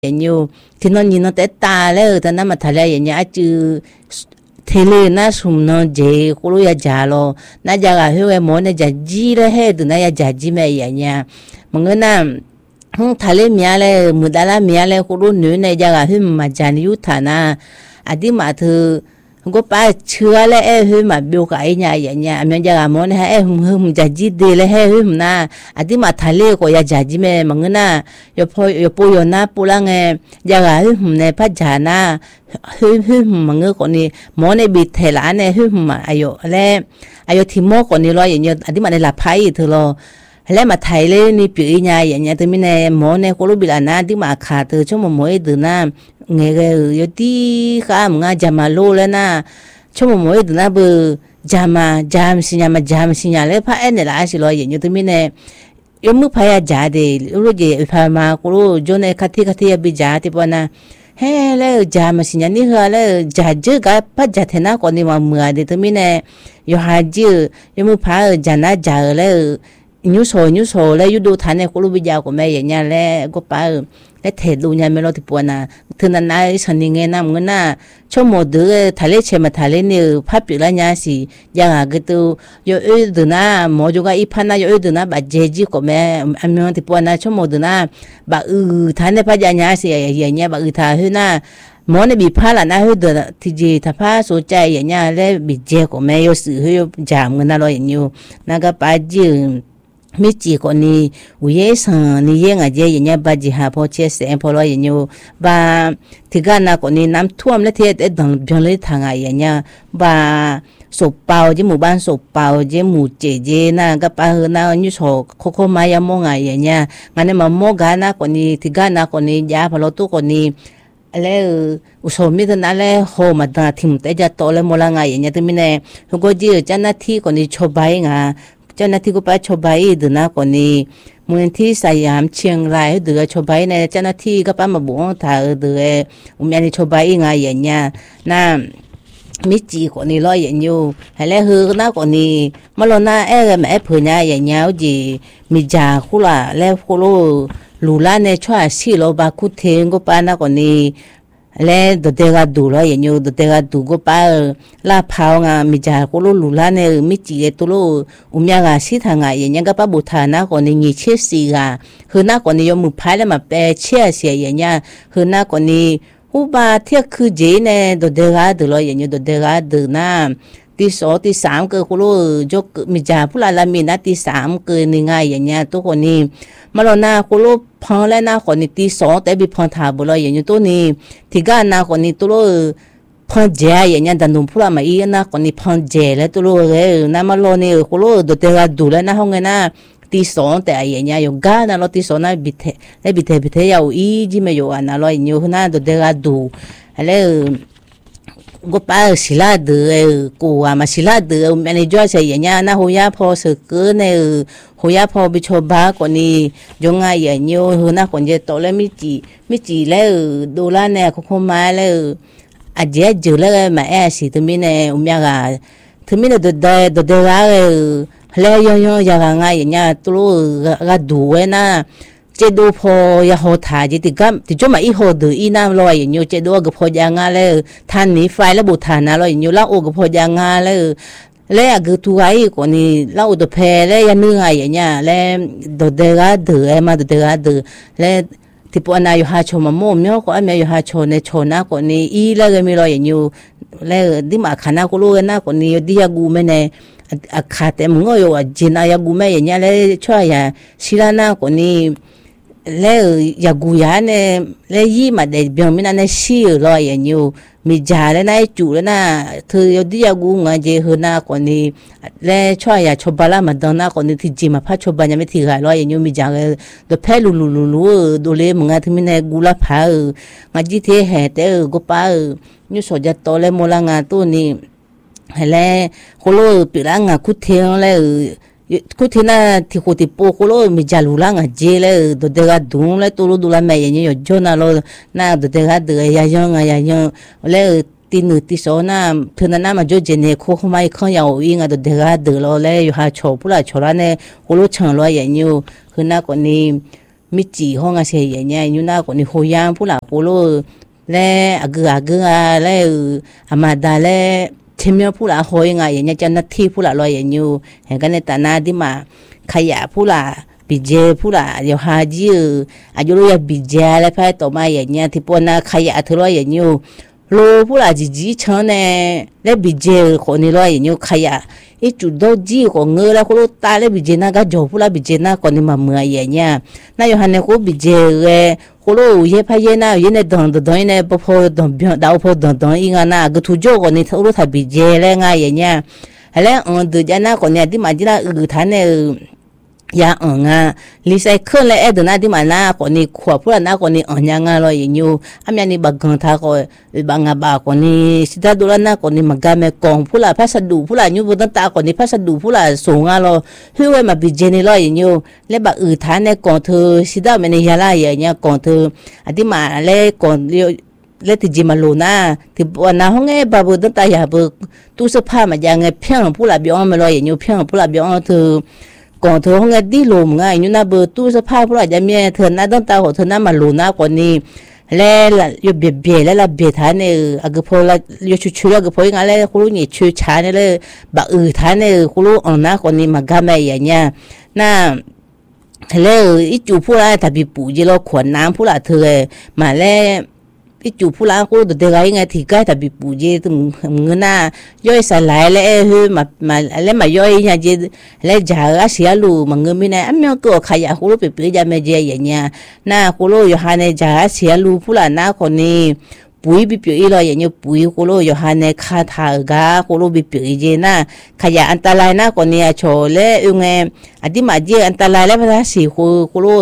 nhiều thì nó nhìn nó té ta lấy ta nó mà thay lấy nhà chứ thế lên nó sum nó dễ cô lúc giờ lo nó giờ là hiểu em muốn nó giờ gì đó hết từ nó giờ gì mà nhà mà người nào không thay lấy mía lấy mua đá mía lấy cô lúc nữa này giờ là hiểu mà giờ nhiều thà na đi mà thử có ba chưa lấy em mà biểu cái nhà mình giờ là muốn em giờ gì đi lấy em na đi mà thay lấy cô giờ gì mà người nào yo po na pulang giờ là em này phát giờ na mà người còn đi muốn này bị thay lá này mà ayo thì mua còn đi lo vậy nhá đi mà này là phải thôi lo lấy mà thay lấy ni biểu nhà từ mình này muốn này cô lúc bị là na đi mà khát từ chỗ mà mỗi từ na nghe cái yo đi khá mà jama lô lên na chỗ mà mỗi từ na bự jam xin nhà lấy phải này là gì lo vậy nhá từ mình này yo mức phải giá để lúc gì phải mà cô lúc chỗ này khát thì bị giá thì bao na he le jam xin nhà ni hả le giá chứ cái phát giá thế nào còn đi mà mưa để từ mình này yo hà chứ yo mức phải giá le nhú sổ lấy yudu thằng này cô lúc bây giờ của mẹ nhà lấy có phải lấy thề luôn nhà mẹ lo thì buồn à thường là nay sáng đi nghe nam người na cho một đứa thằng lấy chém mà thằng lấy nhiều phát biểu lại nhà gì giờ cái tu yo đứa na mỗi chỗ cái ít na yo đứa na bà dễ gì của mẹ anh nói thì buồn à cho một đứa na bà thằng này phát ra nhà gì nhà bà thằng hơi na mỗi này bị phá là na hơi đứa thì gì thằng phá số chạy nhà lấy bị dễ của mẹ yo sự hơi giảm người na lo nhiều na cái bà gì mấy chị con đi uế sang đi nghe ngay vậy nhà bà chị hà phô chia sẻ phô lo nhiều và thì cái nào con đi nắm thuốc lấy thế để đằng bên lấy thằng ấy nhà và sụp bao chứ mù ban sụp bao chứ mù chế na cái bà hơn na như sổ khô mai mua ngày nhà ngày này mà mua cái na con đi thì cái nào con đi giá phô lo tu con đi lấy số mi thân lấy hồ mà ta tìm tới giờ tối lấy mua là ngày nhà từ mình này không có gì cho nên thì còn đi chụp bài ngà cho nên thì có phải chụp bài được na còn đi muốn thì sai ám chiang rai được chụp bài này cho nên thì có phải mà buông thả được mình đi chụp bài ngày nhà na mấy chị còn đi lo vậy nhiều hay là hư na còn đi mà lo na em mẹ phơi nhà vậy nhau gì mình già khu là leo khu lù la này cho xí lo ba cụ thể có phải na còn đi le do tega du lo ye nyu do tega du go pa la phao nga mi ja ko lo lu la ne mi chi e to lo umya ga si tha nga ye nya ga pa bu tha na ko ni ngi che si ga hu na ko ni yo mu phai le ma pe che se ye nya hu na ko ni hu ba thia khu je ne do tega du lo ye nyu do tega du na tí số tí sám cơ cô lô cho mình già phút là mình đã tí sám cơ ni ngay vậy nha tôi còn ni mà lo na cô lô phong lên na còn ni tí số tại vì phong thả bữa rồi vậy như tôi ni thì cái na còn ni tôi lô phong dẻ vậy nha đàn ông phút là mà ý na còn ni phong dẻ lên tôi lô cái na mà lo ni cô lô đồ tê đủ lên na không nghe na tí số tại vậy nha yo ga na lo tí số na bị thế yêu ý gì mà yo na lo nhiều na đồ tê đủ hay có phải sila được cô mà sila được mình cho xây nhà na hoya phò sự cứ này hoya phò bị cho ba còn đi dùng ngay vậy nhiều hơn na còn giờ tối lên mấy chị lấy đô la này không mai lấy giờ giờ lấy mà xí từ mình này gà từ mình được gà lấy yo giờ ngay vậy nha tôi gà đủ na chế độ phò ya hồ thà gì thì cho mà ít hồ được ít nam lo vậy nhiều chế độ cái phò giang nga lấy than mì phai lấy bột thà na lo nhiều lão cái phò giang nga lấy cái thu ấy còn ni lão đồ phê lấy ya nương ấy nha lấy đồ đề gà được em mà đồ đề gà được lấy thì bọn này ha cho mà mua miếng có em ha cho này cho na còn ni ít lấy cái mi lo vậy nhiều lấy đi mà khana có lo na còn ni đi ya gu mẹ này khát em ngồi ở trên ya gu mẹ vậy nha lấy cho ya xí na còn ni lấy ya guya này lấy gì mà để biểu mình này xí lo vậy nhiều mình già lên này chủ lên na thứ đi ya gu ngay giờ hơn na còn đi lấy cho ya cho bala mà đón na còn đi thì chỉ mà phát cho bà nhà mình thì gài lo vậy nhiều mình già đồ phe lù đồ lấy mà ngay thì mình này gu la phá ngay chỉ thế hè thế go pa như số giờ to lên mua la ngay tôi ni hay là cô lo bị la ngay cút theo lấy cô thế na thì cô thì po cô lo mi jalu la nga jele do de ga dun le to lo du la me ye yo jo na lo na do de ga de ya yo le tin nữ tí số na thường là mà jo jene ko mai không ya wi nga do de ga de lo le yo ha cho pula cho la ne cô lo chang lo ye nyu hơn na còn ni มิจิห้องอาเซียเนี่ยอยู่หน้าคนนี้โฮยามผู้หลักโปโลและอากและอามาดาและเทมีผู้หลักโฮยงอย่างเงี้ยจะนัดที่ผู้หลักลอยอย่างอยู่เห็นกันในตาหน้าที่มาขยะผู้หลักบิเจผู้หลักเดี๋ยวหาจีอายุรู้ยาบิเจแล้วไปต่อมาอย่างเงี้ยที่ปนน่ะขยะเธอลอยอย่างอยู่โลผู้หลักจีชั้นเนี่ยและบิเจคนนี้ลอยอย่างอยู่ขยะอีจุดดอกจีของเงือแล้วคนตาและบิเจน่าก็จบผู้หลักบิเจน่าคนนี้มาเมื่ออย่างเงี้ยน่าอยู่หันเนี่ยคนบิเจคนรู้เย่พายน่าเย่เนี่ยดอนเนี่ยพอดอนดาวพอดอนอีกน่ะก็ทุกโจคนนี้รู้ทับบิเจแล้วไงอย่างเงี้ยแล้วดูจาน่าคนเนี่ยที่มาจีน่าท่านเนี่ยยาลิไซเคิลเลยเดินหน้าที่มาหน้าคนนี้ขวบพูดหน้าคนนี้ยังลอยอยู่อามีนี่บังคับท่าก็บังคับคนนี้สิทธิ์ดูแลหน้าคนนี้มันก็ไม่กองพูดพัสดุพูดอยู่บนตาคนนี้พัสดุพูดส่งลอยหัวมาบิเจนี่ลอยอยู่แล้วบังท่านเนี่ยกองเธอสิทธิ์มันนี่ยาลายอย่างเงี้ยกองเธอที่มาเลยกองเล็ดที่จิมาลูน่าที่วันนั้นห้องบาบูตั้งแต่ยาบุตู้เสื้อผ้ามันยังเพียงพูดแบบไม่ลอยอยู่เพียงพูดแบบเธอก่อนเธอห้องดีลมง่ายอยู่นะเบอร์ตู้เสื้อผ้าพวกเราจะมีเธอหน้าต้องตาของเธอหน้ามาลูน่าคนนี้แล้วอยู่เบียแล้วเราเบียท่านเนี่ยก็พอเราอยู่ช่วยก็พออย่างไรคุณลุงเนี่ยช่วยชาเนี่ยเลยบักท่านเนี่ยคุณลุงหน้าคนนี้มาก็ไม่อย่างเงี้ยน่าแล้วอีจูพวกเราถ้าบีปูจีเราขวดน้ำพวกเราเธอมาแล้วอีจูผู้ล้างกูตัวเด็กยังไงที่ก็แต่บีปูเจตึงเงินน่ะย่อยสลายแล้วเฮ้ยมาแล้วมาย่อยยังเจแล้วจ่าเสียลูมันเงินไม่ได้ไม่เอาก็ขยะกูรู้ไปเปลี่ยนจะไม่เจอย่างเงี้ยน่ะกูรู้อยู่ฮันเนี่ยจ่าเสียลูผู้ล้างน่ะคนนี้ปุ๋ยไปเปลี่ยนเลยอย่างเงี้ยปุ๋ยกูรู้อยู่ฮันเนี่ยขาดทางกากูรู้ไปเปลี่ยนเจน่ะขยะอันตรายน่ะคนนี้โชว์แล้วยังไงอดีมาเจอันตรายแล้วภาษาสีกูรู้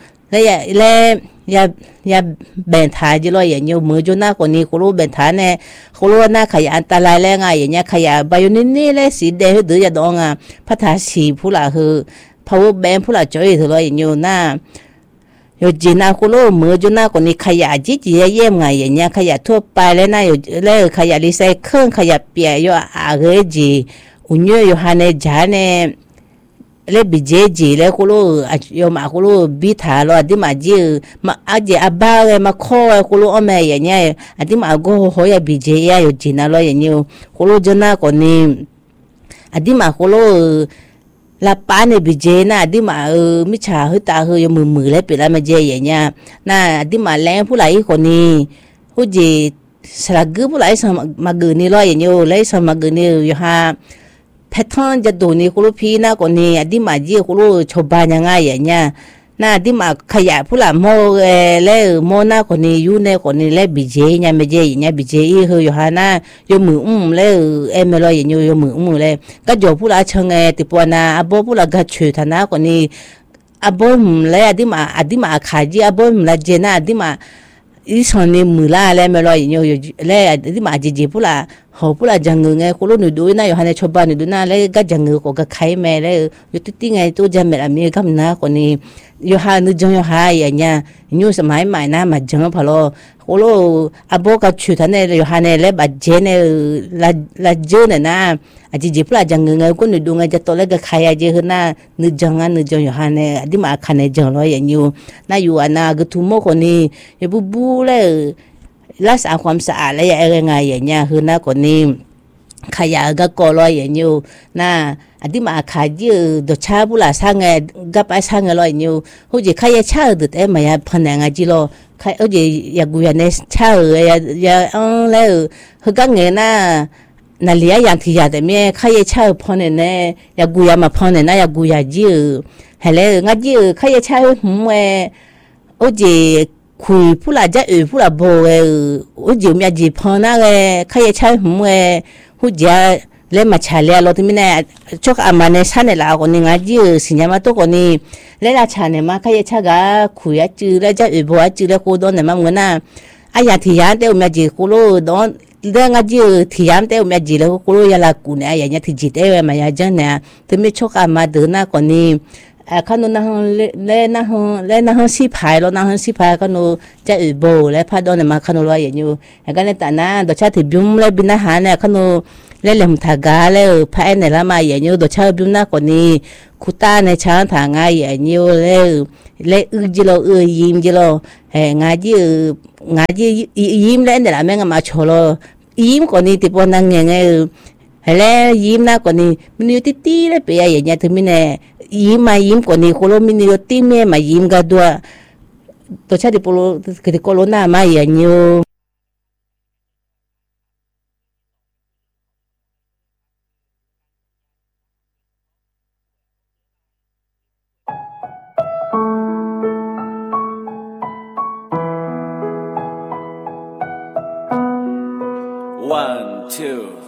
แล้วแบ่งทายจีลอยอย่างเงี้ยมือจนหน้าคนนี้คุณรู้แบ่งทายเนี่ยคุณรู้ว่าหน้าขยะอันตรายแล้วไงอย่างเงี้ยขยะใบยูนี่เลยสีแดงหรือจะดองพัฒนาสีผู้ละคือ power bank ผู้ละจ่อยเธอลอยอย่างเงี้ยหน้าอยู่จีน่าคุณรู้มือจนหน้าคนนี้ขยะจีเยี่ยมไงอย่างเงี้ยขยะทั่วไปแล้วน่าอยู่แล้วขยะรีไซเคิลขยะเปียอยู่จีอุ่นอยู่ฮันเนี่ยจานเนี่ยเลยบิเจจีเลยคุณรู้ยอมคุณรู้บิถาลอที่มาจีมาอาเจอาบ้าเลยมาข้อคุณรู้อะไรอย่างเงี้ยอันที่มาก็หัวบิเจยอยู่จีน่าลอยอย่างเงี้ยคุณรู้จนหน้าคนนี้อันที่มาคุณรู้ลาปาเนี่ยบิเจน่ะอันที่มามิชาหือตาหือยมือเลยเป็นอะไรมาเจอย่างเงี้ยน่ะอันที่มาแรงผู้ไหลคนนี้ผู้จีสลักผู้ไหลสมักนี่ลอยอย่างเงี้ยเลยสมักนี่อยู่ฮะแพทเทิร์นจะดูนี่คุณรู้พี่นะคนนี้อดีมาจีคุณรู้ชาวบ้านยังไงอย่างเงี้ยน่าอดีมาขยะผู้หลานโมแล้วโมน่าคนนี้อยู่ในคนนี้แล้วบิเจเนี่ยไม่เจเนี่ยบิเจอีคืออยู่ฮาน่ายมือแล้วไม่ลอยอย่างยมือเลยก็จบผู้หลานเชิงติปวนาอโบผู้หลานก็ช่วยท่านนะคนนี้อโบแล้วอดีมาขายจีอโบแล้วเจน่าอดีมาอีส่วนนี้มือละแล้วไม่ลอยอย่างแล้วอดีมาจีผู้หลานเขาพูดอะไรจังเงยคุณรู้หนูดูนะอยู่ฮันในชาวบ้านหนูดูนะแล้วก็จังเงยก็ใครแม่แล้วอยู่ที่ไงตัวจะไม่ละมีคำนะคนนี้อยู่ฮันนึกจังอยู่ฮันอย่างเงี้ยอยู่สมัยใหม่นะมาจังพอแล้วคุณรู้อาบอกกับชุดนั้นอยู่ฮันเนี่ยแล้วบัดเจเนี่ยละเจเนี่ยนะอาจจะพูดอะไรจังเงยคุณหนูดูไงจะตัวแล้วก็ใครอาจจะนะนึกจังอยู่ฮันเนี่ยที่มาขันในจังเลยอย่างอยู่น่าอยู่อันน่ะก็ทุ่มคนนี้อยู่บูเลยรักษาความสะอาดและยังไงอย่างเงี้ยคือหน้าคนนี้ขยะก็ก่อลอยอย่างอยู่น่าอันที่มาขายยืดดชาบุหลาสร้างไงก็ไปสร้างไงลอยอยู่หูจีขยะชาดุดมาอย่าพันแหงจีโร่ขยจีอย่ากุยในชาอย่าแล้วคือก็เงี้ยน่านาเลียอย่างที่อยากแต่เมื่อขยะชาพันเนี่ยอย่ากุยมาพันเนี่ยน่าอย่ากุยยืดเห็นแล้วงั้นยืดขยะชาหัวหูจีคุยผู้หลานจะผู้หลานโบหูจีมีจีพอนะขยะชาหัวหูจีเลยมาชาเลียเราที่ไม่แน่ชกอามาในชั้นเนี่ยเราคนนี้งั้นยืดสิญญามาตัวคนนี้เลยราชาเนี่ยมาขยะชากะคุยจืดแล้วจะบัวจืดแล้วกูโดนเนี่ยมาเหมือนน่ะอายาที่ยันเต้ามีจีกูรู้โดนเรื่องงั้นยืดที่ยันเต้ามีจีแล้วกูรู้ยาลากูเนี่ยอย่างเงี้ยที่จีเต้มายาจังเนี่ยที่ไม่ชกอามาเดินหน้าคนนี้ขนมนั่งเล่นั่งสีพายแล้วนั่งสีพายขนมจะอุโบและพาดอนมาขนมลอยอย่างอยู่แล้วก็ในแต่นั้นตัวชาติบิมและบินอาหารเนี่ยขนมเล่เหลี่ยมทากาแล้วพายในละมาอย่างอยู่ตัวชาติบิมน่ากว่านี้คุตาในช้างทางง่ายอย่างอยู่แล้วจิโลยิ้มจิโลงาจียิ้มแล้วเนี่ยละแม่งมาโชโลยิ้มกว่านี้ติปนังเงี้ยแล้วยิ้มน่ากว่านี้มันอยู่ตีๆเลยไปอย่างเงี้ยถึงมินยิ้มมายิ้มกว่านี้โคโลมินิโอติเมมายิ้มกันด้วยตัวชาติโปโลคือโคโลนามาอย่างเงี้ย 1, 2